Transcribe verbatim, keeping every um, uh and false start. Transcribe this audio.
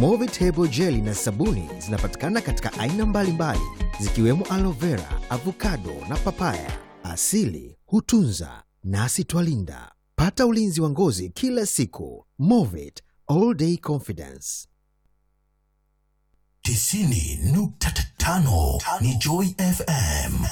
Movit Hebo Jelly na sabuni zinapatikana katika aina mbalimbali zikiwemo aloe vera, avocado na papaya. Asili hutunza nasi twalinda. Pata ulinzi wa ngozi kila siku. Movit All Day Confidence. Tisini nukta tano ni Joy F M.